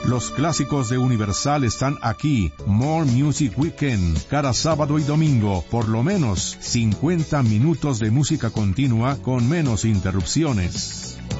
Los clásicos de Universal están aquí. More Music Weekend. Cada sábado y domingo, por lo menos 50 minutos de música continua con menos interrupciones.